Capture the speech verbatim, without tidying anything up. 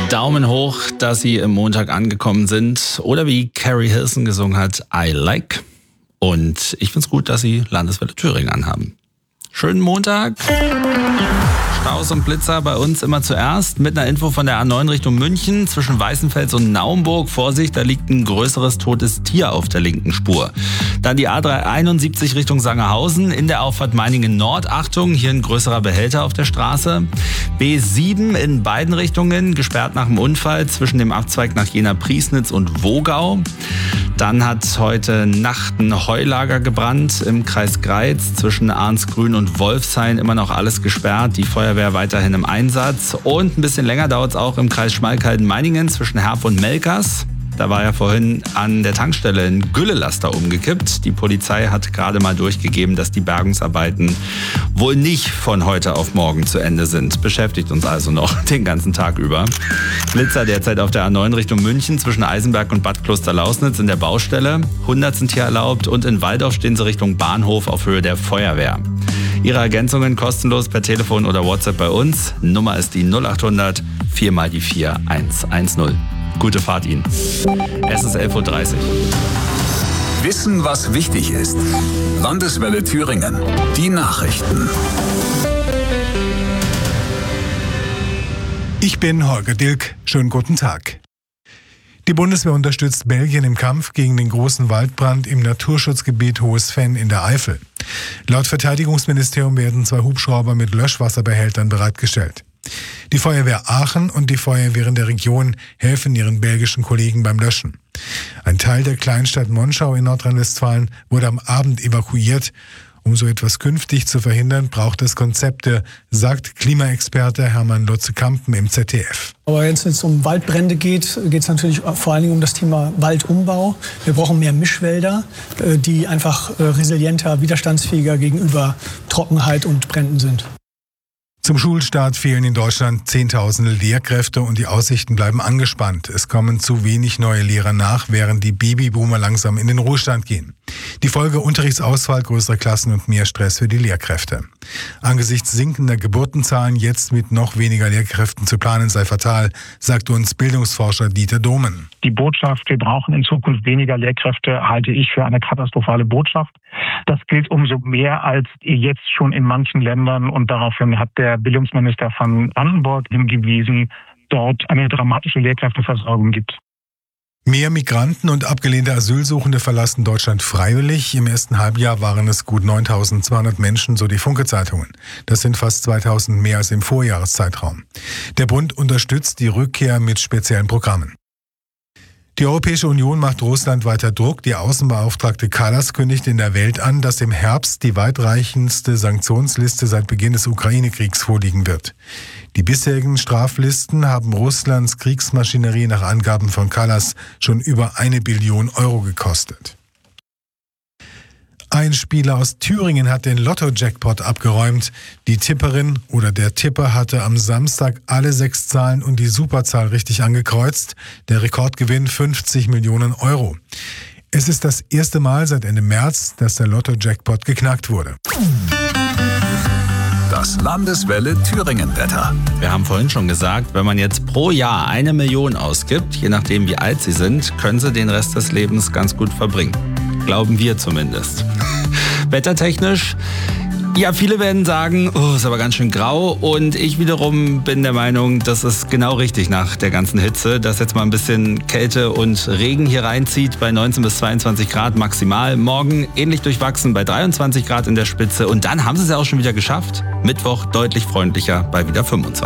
Daumen hoch, dass Sie im Montag angekommen sind. Oder wie Carrie Hilson gesungen hat, I like. Und ich find's gut, dass Sie Landeswelle Thüringen anhaben. Schönen Montag. Staus und Blitzer bei uns immer zuerst. Mit einer Info von der A neun Richtung München zwischen Weißenfels und Naumburg. Vorsicht, da liegt ein größeres totes Tier auf der linken Spur. Dann die A dreihunderteinundsiebzig Richtung Sangerhausen. In der Auffahrt Meiningen Nord. Achtung, hier ein größerer Behälter auf der Straße. B sieben in beiden Richtungen, gesperrt nach dem Unfall zwischen dem Abzweig nach Jena-Priesnitz und Wogau. Dann hat heute Nacht ein Heulager gebrannt im Kreis Greiz zwischen Arnsgrün und Wolfshain. Immer noch alles gesperrt. Die Feuerwehr weiterhin im Einsatz. Und ein bisschen länger dauert es auch im Kreis Schmalkalden-Meiningen zwischen Herf und Melkers. Da war ja vorhin an der Tankstelle ein Güllelaster umgekippt. Die Polizei hat gerade mal durchgegeben, dass die Bergungsarbeiten wohl nicht von heute auf morgen zu Ende sind. Beschäftigt uns also noch den ganzen Tag über. Blitzer derzeit auf der A neun Richtung München zwischen Eisenberg und Bad Klosterlausnitz in der Baustelle. hundert sind hier erlaubt und in Waldorf stehen sie Richtung Bahnhof auf Höhe der Feuerwehr. Ihre Ergänzungen kostenlos per Telefon oder WhatsApp bei uns. Nummer ist die null achthundert vier mal die vier eins eins null. Gute Fahrt Ihnen. Es ist elf Uhr dreißig. Wissen, was wichtig ist. Landeswelle Thüringen. Die Nachrichten. Ich bin Holger Dilk. Schönen guten Tag. Die Bundeswehr unterstützt Belgien im Kampf gegen den großen Waldbrand im Naturschutzgebiet Hohes Venn in der Eifel. Laut Verteidigungsministerium werden zwei Hubschrauber mit Löschwasserbehältern bereitgestellt. Die Feuerwehr Aachen und die Feuerwehren der Region helfen ihren belgischen Kollegen beim Löschen. Ein Teil der Kleinstadt Monschau in Nordrhein-Westfalen wurde am Abend evakuiert. Um so etwas künftig zu verhindern, braucht es Konzepte, sagt Klimaexperte Hermann Lotze-Kampen im Z D F. Aber wenn es um Waldbrände geht, geht es natürlich vor allen Dingen um das Thema Waldumbau. Wir brauchen mehr Mischwälder, die einfach resilienter, widerstandsfähiger gegenüber Trockenheit und Bränden sind. Zum Schulstart fehlen in Deutschland Zehntausende Lehrkräfte und die Aussichten bleiben angespannt. Es kommen zu wenig neue Lehrer nach, während die Babyboomer langsam in den Ruhestand gehen. Die Folge: Unterrichtsausfall, größere Klassen und mehr Stress für die Lehrkräfte. Angesichts sinkender Geburtenzahlen jetzt mit noch weniger Lehrkräften zu planen sei fatal, sagt uns Bildungsforscher Dieter Dohmen. Die Botschaft, wir brauchen in Zukunft weniger Lehrkräfte, halte ich für eine katastrophale Botschaft. Das gilt umso mehr als jetzt schon in manchen Ländern, und daraufhin hat der Bildungsminister von Brandenburg hingewiesen, dort eine dramatische Lehrkräfteversorgung gibt. Mehr Migranten und abgelehnte Asylsuchende verlassen Deutschland freiwillig. Im ersten Halbjahr waren es gut neuntausendzweihundert Menschen, so die Funke-Zeitungen. Das sind fast zweitausend mehr als im Vorjahreszeitraum. Der Bund unterstützt die Rückkehr mit speziellen Programmen. Die Europäische Union macht Russland weiter Druck. Die Außenbeauftragte Kallas kündigt in der Welt an, dass im Herbst die weitreichendste Sanktionsliste seit Beginn des Ukraine-Kriegs vorliegen wird. Die bisherigen Straflisten haben Russlands Kriegsmaschinerie nach Angaben von Kallas schon über eine Billion Euro gekostet. Ein Spieler aus Thüringen hat den Lotto-Jackpot abgeräumt. Die Tipperin oder der Tipper hatte am Samstag alle sechs Zahlen und die Superzahl richtig angekreuzt. Der Rekordgewinn fünfzig Millionen Euro. Es ist das erste Mal seit Ende März, dass der Lotto-Jackpot geknackt wurde. Das Landeswelle Thüringen-Wetter. Wir haben vorhin schon gesagt, wenn man jetzt pro Jahr eine Million ausgibt, je nachdem wie alt Sie sind, können Sie den Rest des Lebens ganz gut verbringen. Glauben wir zumindest. Wettertechnisch, ja, viele werden sagen, oh, ist aber ganz schön grau. Und ich wiederum bin der Meinung, das ist genau richtig nach der ganzen Hitze, dass jetzt mal ein bisschen Kälte und Regen hier reinzieht bei neunzehn bis zweiundzwanzig Grad maximal. Morgen ähnlich durchwachsen bei dreiundzwanzig Grad in der Spitze. Und dann haben sie es ja auch schon wieder geschafft. Mittwoch deutlich freundlicher bei wieder fünfundzwanzig.